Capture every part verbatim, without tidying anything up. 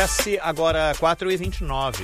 Agora quatro e vinte e nove.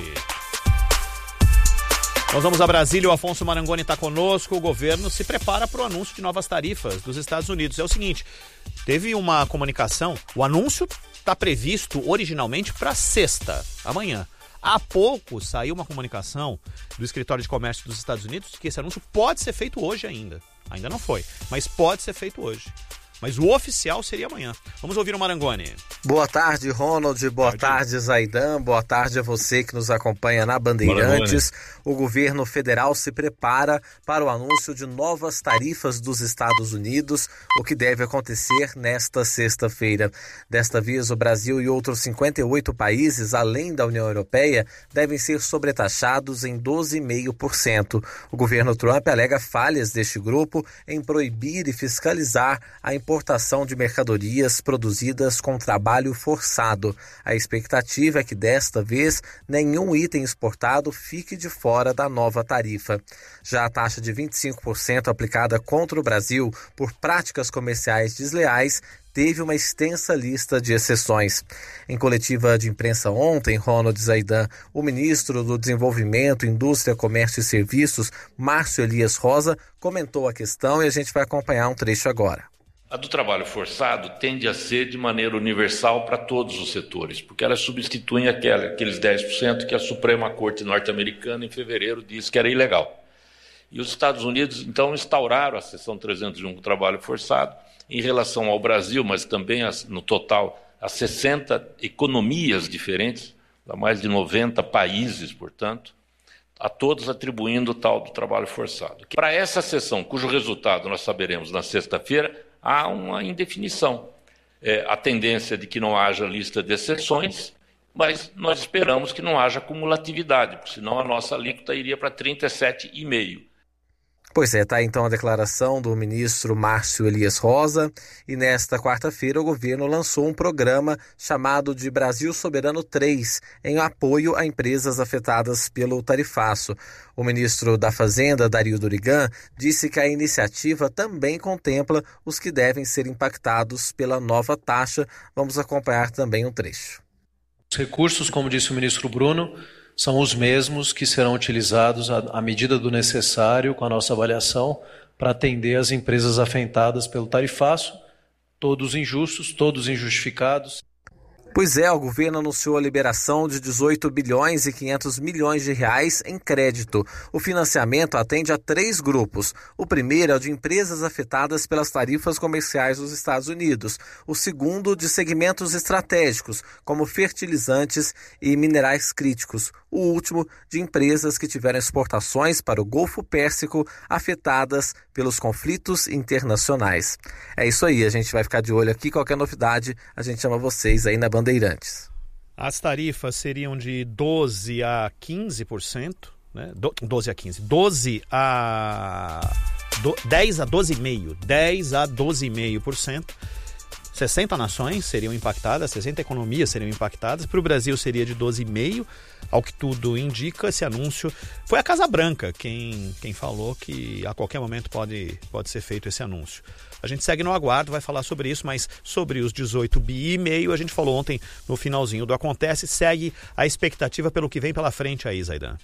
Nós vamos a Brasília, o Afonso Marangoni está conosco. O governo se prepara para o anúncio de novas tarifas dos Estados Unidos. É o seguinte, teve uma comunicação, o anúncio está previsto originalmente para sexta, amanhã. Há pouco saiu uma comunicação do Escritório de Comércio dos Estados Unidos que esse anúncio pode ser feito hoje ainda. Ainda não foi, mas pode ser feito hoje. Mas o oficial seria amanhã. Vamos ouvir o Marangoni. Boa tarde, Ronald. Boa tarde, tarde Zaidan. Boa tarde a você que nos acompanha na Bandeirantes. Marangoni. O governo federal se prepara para o anúncio de novas tarifas dos Estados Unidos, o que deve acontecer nesta sexta-feira. Desta vez, o Brasil e outros cinquenta e oito países, além da União Europeia, devem ser sobretaxados em doze vírgula cinco por cento. O governo Trump alega falhas deste grupo em proibir e fiscalizar a importação de mercadorias produzidas com trabalho forçado. A expectativa é que desta vez nenhum item exportado fique de fora da nova tarifa. Já a taxa de vinte e cinco por cento aplicada contra o Brasil por práticas comerciais desleais teve uma extensa lista de exceções. Em coletiva de imprensa ontem, Ronald Zaidan, o ministro do Desenvolvimento, Indústria, Comércio e Serviços, Márcio Elias Rosa, comentou a questão e a gente vai acompanhar um trecho agora. A do trabalho forçado tende a ser de maneira universal para todos os setores, porque elas substituem aquela, aqueles dez por cento que a Suprema Corte norte-americana em fevereiro disse que era ilegal. E os Estados Unidos, então, instauraram a seção trezentos e um do trabalho forçado em relação ao Brasil, mas também as, no total a sessenta economias diferentes, a mais de noventa países, portanto, a todos atribuindo o tal do trabalho forçado. Para essa sessão, cujo resultado nós saberemos na sexta-feira, há uma indefinição. É, a tendência de que não haja lista de exceções, mas nós esperamos que não haja cumulatividade, porque senão a nossa alíquota iria para trinta e sete vírgula cinco por cento. Pois é, está então a declaração do ministro Márcio Elias Rosa, e nesta quarta-feira o governo lançou um programa chamado de Brasil Soberano três, em apoio a empresas afetadas pelo tarifaço. O ministro da Fazenda, Dario Durigan, disse que a iniciativa também contempla os que devem ser impactados pela nova taxa. Vamos acompanhar também um trecho. Os recursos, como disse o ministro Bruno, são os mesmos que serão utilizados à medida do necessário, com a nossa avaliação, para atender as empresas afetadas pelo tarifaço, todos injustos, todos injustificados. Pois é, o governo anunciou a liberação de dezoito bilhões e quinhentos milhões de reais em crédito. O financiamento atende a três grupos. O primeiro é o de empresas afetadas pelas tarifas comerciais dos Estados Unidos. O segundo, de segmentos estratégicos, como fertilizantes e minerais críticos. O último, de empresas que tiveram exportações para o Golfo Pérsico afetadas pelos conflitos internacionais. É isso aí, a gente vai ficar de olho aqui. Qualquer novidade, a gente chama vocês aí na Bandeirantes. As tarifas seriam de doze a quinze por cento, né? doze a quinze, doze a dez a doze vírgula cinco por cento, dez a doze vírgula cinco por cento. sessenta nações seriam impactadas, sessenta economias seriam impactadas. Para o Brasil seria de doze vírgula cinco por cento. Ao que tudo indica, esse anúncio foi a Casa Branca quem, quem falou que a qualquer momento pode, pode ser feito esse anúncio. A gente segue no aguardo, vai falar sobre isso, mas sobre os dezoito vírgula cinco por cento, a gente falou ontem no finalzinho do Acontece, segue a expectativa pelo que vem pela frente aí, Zaidan.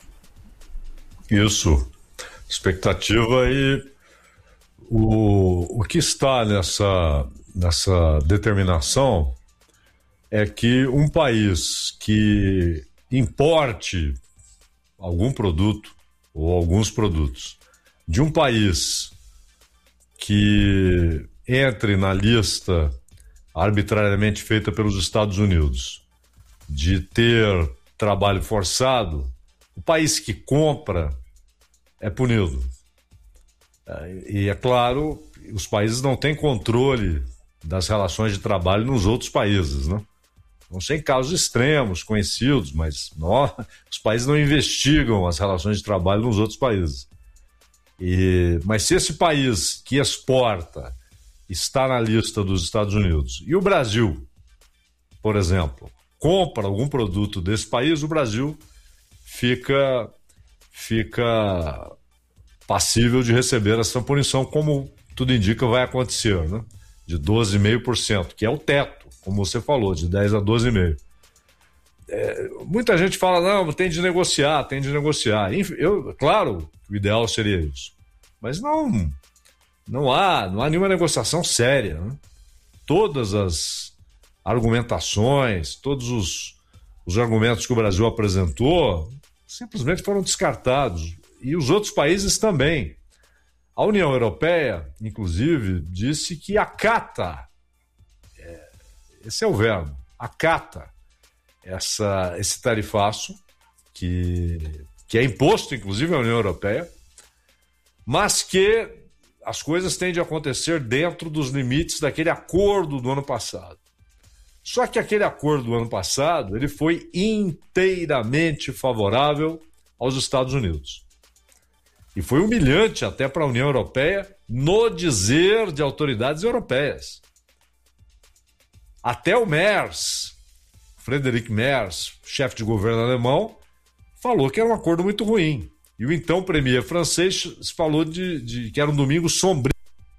Isso, expectativa e o, o que está nessa, nessa determinação é que um país que importe algum produto ou alguns produtos de um país que entre na lista arbitrariamente feita pelos Estados Unidos de ter trabalho forçado, o país que compra é punido. E é claro, os países não têm controle das relações de trabalho nos outros países, né? Não sei em casos extremos, conhecidos, mas nós, os países não investigam as relações de trabalho nos outros países. E, mas se esse país que exporta está na lista dos Estados Unidos e o Brasil, por exemplo, compra algum produto desse país, o Brasil fica, fica passível de receber essa punição, como tudo indica vai acontecer, né? De doze vírgula cinco por cento, que é o teto, como você falou, de dez a doze vírgula cinco por cento. é, muita gente fala, não, tem de negociar, tem de negociar. Eu, claro, o ideal seria isso. Mas não, não há, não há nenhuma negociação séria, né? Todas as argumentações, todos os, os argumentos que o Brasil apresentou simplesmente foram descartados. E os outros países também. A União Europeia, inclusive, disse que acata, é, esse é o verbo, acata essa, esse tarifaço que, que é imposto, inclusive, à União Europeia, mas que as coisas têm de acontecer dentro dos limites daquele acordo do ano passado. Só que aquele acordo do ano passado ele foi inteiramente favorável aos Estados Unidos. E foi humilhante até para a União Europeia no dizer de autoridades europeias. Até o Merz, Friedrich Merz, chefe de governo alemão, falou que era um acordo muito ruim. E o então premier francês falou de, de que era um domingo sombrio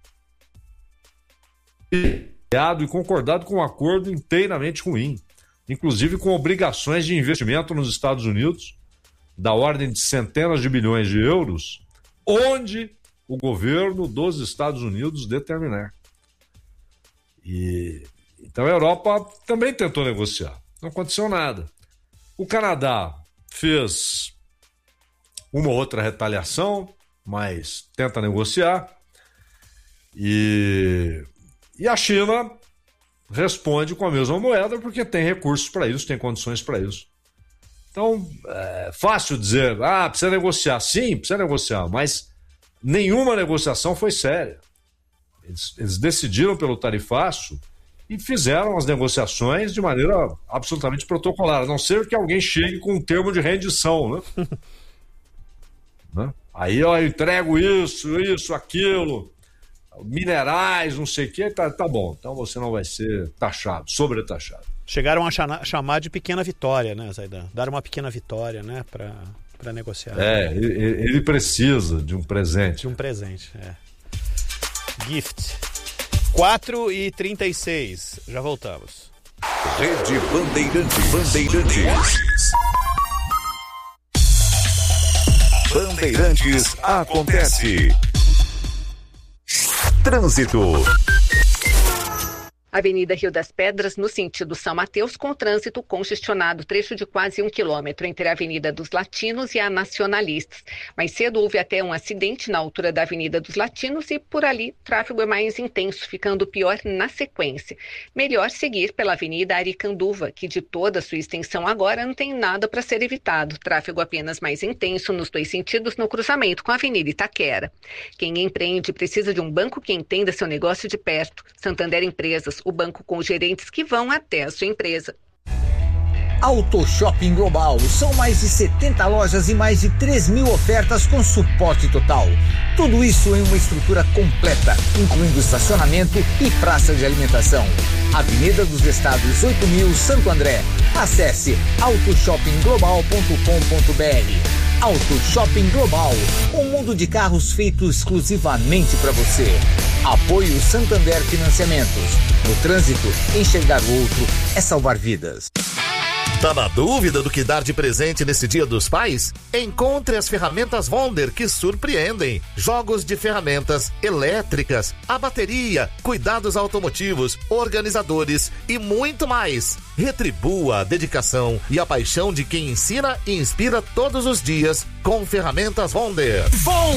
e concordado com um acordo inteiramente ruim, inclusive com obrigações de investimento nos Estados Unidos da ordem de centenas de bilhões de euros, onde o governo dos Estados Unidos determinar. E, então a Europa também tentou negociar, não aconteceu nada. O Canadá fez uma outra retaliação, mas tenta negociar. E, e a China responde com a mesma moeda porque tem recursos para isso, tem condições para isso. Então, é fácil dizer, ah, precisa negociar. Sim, precisa negociar, mas nenhuma negociação foi séria. Eles, eles decidiram pelo tarifaço e fizeram as negociações de maneira absolutamente protocolar, a não ser que alguém chegue com um termo de rendição, né? Né? Aí, ó, eu entrego isso, isso, aquilo, minerais, não sei o que, tá, tá bom. Então você não vai ser taxado, sobretaxado. Chegaram a chama, chamar de pequena vitória, né, Zaidan? Dar uma pequena vitória, né, para negociar. É, ele, ele precisa de um presente. De um presente, é. Gift. quatro e trinta e seis, já voltamos. Rede Bandeirantes. Bandeirantes. Bandeirantes acontece. Trânsito. Avenida Rio das Pedras, no sentido São Mateus, com trânsito congestionado, trecho de quase um quilômetro entre a Avenida dos Latinos e a Nacionalistas. Mais cedo houve até um acidente na altura da Avenida dos Latinos e por ali o tráfego é mais intenso, ficando pior na sequência. Melhor seguir pela Avenida Aricanduva, que de toda a sua extensão agora não tem nada para ser evitado. Tráfego apenas mais intenso nos dois sentidos no cruzamento com a Avenida Itaquera. Quem empreende precisa de um banco que entenda seu negócio de perto. Santander Empresas, o banco com gerentes que vão até a sua empresa. Auto Shopping Global. São mais de setenta lojas e mais de três mil ofertas com suporte total. Tudo isso em uma estrutura completa, incluindo estacionamento e praça de alimentação. Avenida dos Estados oito mil, Santo André. Acesse auto shopping global ponto com ponto b r. Auto Shopping Global. Um mundo de carros feito exclusivamente para você. Apoio Santander Financiamentos. No trânsito, enxergar o outro é salvar vidas. Tá na dúvida do que dar de presente nesse Dia dos Pais? Encontre as ferramentas Wonder que surpreendem. Jogos de ferramentas elétricas, a bateria, cuidados automotivos, organizadores e muito mais. Retribua a dedicação e a paixão de quem ensina e inspira todos os dias com ferramentas Wonder.